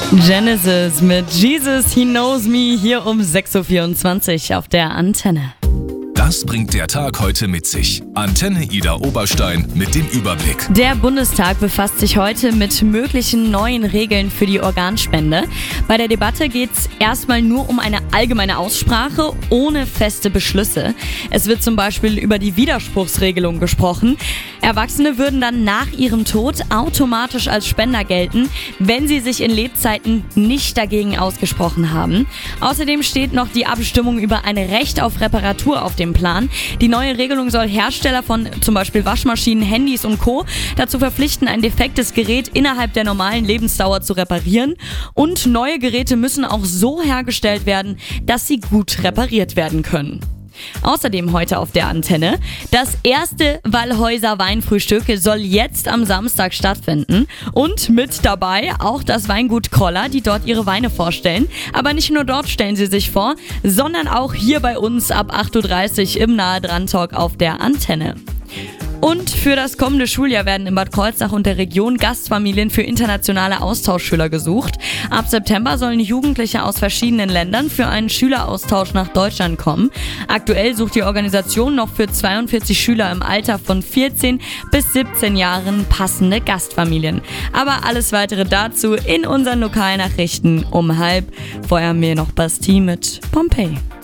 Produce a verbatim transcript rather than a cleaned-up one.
Genesis mit Jesus, He Knows Me, hier um sechs Uhr vierundzwanzig auf der Antenne. Das bringt der Tag heute mit sich. Antenne Ida Oberstein mit dem Überblick. Der Bundestag befasst sich heute mit möglichen neuen Regeln für die Organspende. Bei der Debatte geht es erstmal nur um eine allgemeine Aussprache ohne feste Beschlüsse. Es wird zum Beispiel über die Widerspruchsregelung gesprochen. Erwachsene würden dann nach ihrem Tod automatisch als Spender gelten, wenn sie sich in Lebzeiten nicht dagegen ausgesprochen haben. Außerdem steht noch die Abstimmung über ein Recht auf Reparatur auf dem Plan. Die neue Regelung soll Hersteller von zum Beispiel Waschmaschinen, Handys und Co. dazu verpflichten, ein defektes Gerät innerhalb der normalen Lebensdauer zu reparieren. Und neue Geräte müssen auch so hergestellt werden, dass sie gut repariert werden können. Außerdem heute auf der Antenne: Das erste Wallhäuser Weinfrühstück soll jetzt am Samstag stattfinden. Und mit dabei auch das Weingut Kroller, die dort ihre Weine vorstellen. Aber nicht nur dort stellen sie sich vor, sondern auch hier bei uns ab acht Uhr dreißig im Nahe Dran Talk auf der Antenne. Und für das kommende Schuljahr werden in Bad Kreuznach und der Region Gastfamilien für internationale Austauschschüler gesucht. Ab September sollen Jugendliche aus verschiedenen Ländern für einen Schüleraustausch nach Deutschland kommen. Aktuell sucht die Organisation noch für zweiundvierzig Schüler im Alter von vierzehn bis siebzehn Jahren passende Gastfamilien. Aber alles weitere dazu in unseren Lokalnachrichten um halb. Vorher haben wir noch Bastille mit Pompeii.